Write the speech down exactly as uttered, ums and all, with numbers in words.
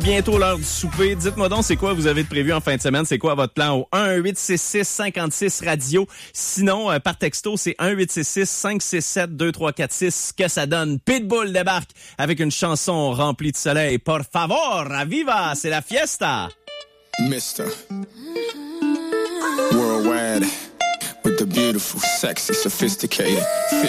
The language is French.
bientôt l'heure du souper. Dites-moi donc, c'est quoi vous avez de prévu en fin de semaine? C'est quoi votre plan au un huit six six cinquante-six radio? Sinon, euh, par texto, c'est un huit six six cinq six sept deux trois quatre six. Que ça donne? Pitbull débarque avec une chanson remplie de soleil. Por favor, viva! C'est la fiesta! Mister Worldwide with the beautiful, sexy, sophisticated